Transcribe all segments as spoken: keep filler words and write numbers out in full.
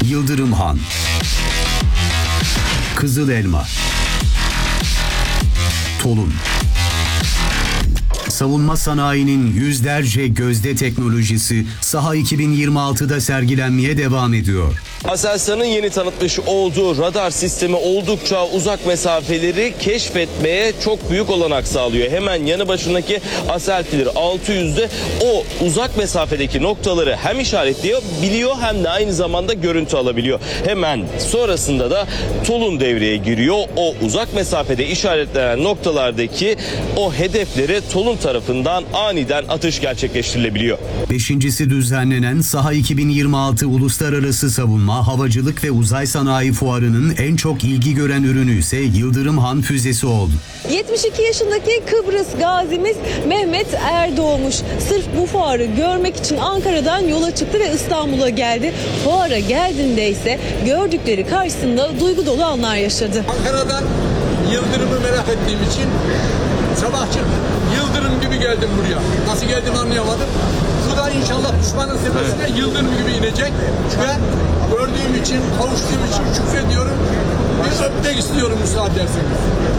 Yıldırım Han, Kızıl Elma, Tolun. Savunma sanayinin yüzlerce gözde teknolojisi Saha iki bin yirmi altıda sergilenmeye devam ediyor. Aselsan'ın yeni tanıtmış olduğu radar sistemi oldukça uzak mesafeleri keşfetmeye çok büyük olanak sağlıyor. Hemen yanı başındaki Aselfilir altı yüzde o uzak mesafedeki noktaları hem işaretleyebiliyor hem de aynı zamanda görüntü alabiliyor. Hemen sonrasında da Tolun devreye giriyor. O uzak mesafede işaretlenen noktalardaki o hedefleri Tolun tarafından aniden atış gerçekleştirilebiliyor. Beşincisi düzenlenen Saha iki bin yirmi altı Uluslararası Savunma, Havacılık ve Uzay Sanayi Fuarı'nın en çok ilgi gören ürünü ise Yıldırım Han füzesi oldu. yetmiş iki yaşındaki Kıbrıs gazimiz Mehmet Er doğmuş. Sırf bu fuarı görmek için Ankara'dan yola çıktı ve İstanbul'a geldi. Fuara geldiğinde ise gördükleri karşısında duygu dolu anlar yaşadı. Ankara'dan Yıldırım'ı merak ettiğim için sabah çıktım. Yıldırım gibi geldim buraya. Nasıl geldim anlayamadım. Şurada inşallah düşmanın tepesine evet. Yıldırım gibi inecek. Ve gördüğüm için, kavuştuğum için şükrediyorum. Bir öpmek istiyorum müsaade ederseniz.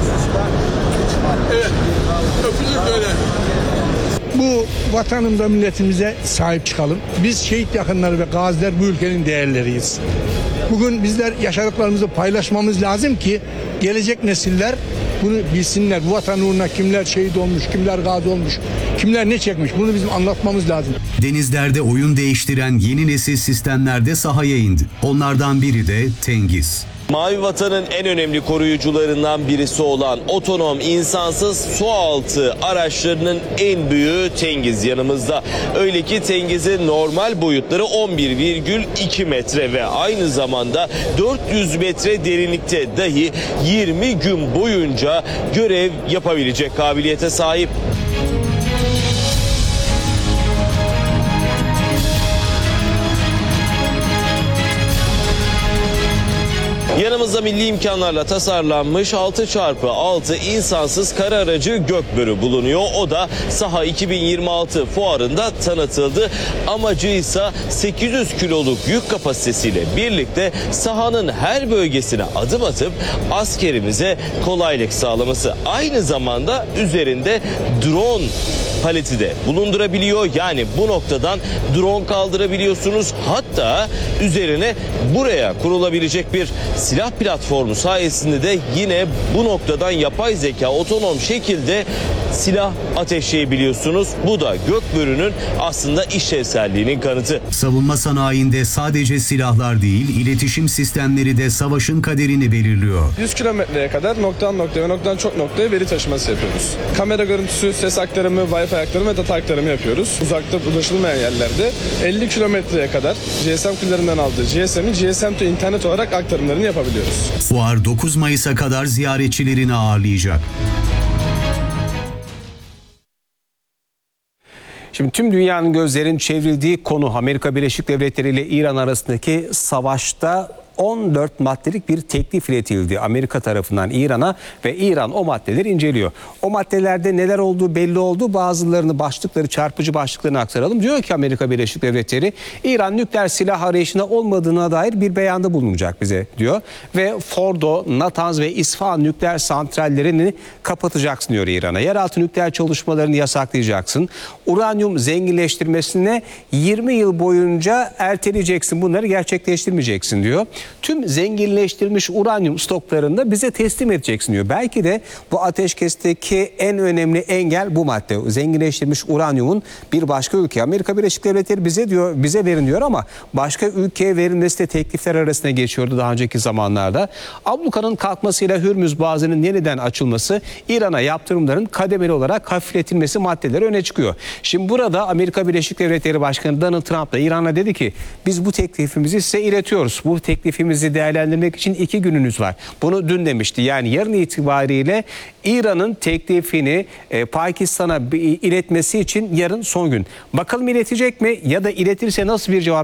Evet, öpülür böyle. Bu vatanımıza, milletimize sahip çıkalım. Biz şehit yakınları ve gaziler bu ülkenin değerleriyiz. Bugün bizler yaşadıklarımızı paylaşmamız lazım ki gelecek nesiller bunu bilsinler. Bu vatan uğruna kimler şehit olmuş, kimler gazi olmuş, kimler ne çekmiş, bunu bizim anlatmamız lazım. Denizlerde oyun değiştiren yeni nesil sistemlerde sahaya indi. Onlardan biri de Tengiz. Mavi Vatan'ın en önemli koruyucularından birisi olan otonom insansız sualtı araçlarının en büyüğü Tengiz yanımızda. Öyle ki Tengiz'in normal boyutları on bir virgül iki metre ve aynı zamanda dört yüz metre derinlikte dahi yirmi gün boyunca görev yapabilecek kabiliyete sahip. Yanımızda milli imkanlarla tasarlanmış altı çarpı altı insansız kara aracı Gökbörü bulunuyor. O da Saha iki bin yirmi altı fuarında tanıtıldı. Amacı ise sekiz yüz kiloluk yük kapasitesiyle birlikte sahanın her bölgesine adım atıp askerimize kolaylık sağlaması. Aynı zamanda üzerinde drone paleti de bulundurabiliyor. Yani bu noktadan drone kaldırabiliyorsunuz. Hatta üzerine buraya kurulabilecek bir silah platformu sayesinde de yine bu noktadan yapay zeka otonom şekilde silah ateşleyebiliyorsunuz. Bu da Gökbörü'nün aslında işlevselliğinin kanıtı. Savunma sanayinde sadece silahlar değil, iletişim sistemleri de savaşın kaderini belirliyor. yüz kilometreye kadar noktadan noktaya ve noktadan çok noktaya veri taşıması yapıyoruz. Kamera görüntüsü, ses aktarımı, Wi-Fi aktarımı ve data aktarımı yapıyoruz. Uzakta ulaşılmayan yerlerde elli kilometreye kadar G S M kullerinden aldığı G S M'i G S M to internet olarak aktarımlarını yapabiliyoruz. Fuar dokuz Mayıs'a kadar ziyaretçilerini ağırlayacak. Şimdi tüm dünyanın gözlerinin çevrildiği konu Amerika Birleşik Devletleri ile İran arasındaki savaşta on dört maddelik bir teklif iletildi Amerika tarafından İran'a ve İran o maddeleri inceliyor. O maddelerde neler olduğu belli oldu. Bazılarını başlıkları, çarpıcı başlıklarını aktaralım. Diyor ki Amerika Birleşik Devletleri, İran nükleer silah arayışına olmadığına dair bir beyanda bulunacak bize diyor. Ve Fordo, Natanz ve İsfahan nükleer santrallerini kapatacaksın diyor İran'a. Yeraltı nükleer çalışmalarını yasaklayacaksın. Uranyum zenginleştirmesine yirmi yıl boyunca erteleyeceksin. Bunları gerçekleştirmeyeceksin diyor. Tüm zenginleştirilmiş uranyum stoklarını da bize teslim edeceksin diyor. Belki de bu ateşkesteki en önemli engel bu madde. Zenginleştirilmiş uranyumun bir başka ülke, Amerika Birleşik Devletleri bize diyor, bize verin diyor ama başka ülkeye verilmesi de teklifler arasına geçiyordu daha önceki zamanlarda. Ablukanın kalkmasıyla Hürmüz Boğazı'nın yeniden açılması, İran'a yaptırımların kademeli olarak hafifletilmesi maddeleri öne çıkıyor. Şimdi burada Amerika Birleşik Devletleri Başkanı Donald Trump da İran'a dedi ki biz bu teklifimizi size iletiyoruz. Bu teklifimizi değerlendirmek için iki gününüz var. Bunu dün demişti. Yani yarın itibariyle İran'ın teklifini e, Pakistan'a iletmesi için yarın son gün. Bakalım iletecek mi ya da iletirse nasıl bir cevap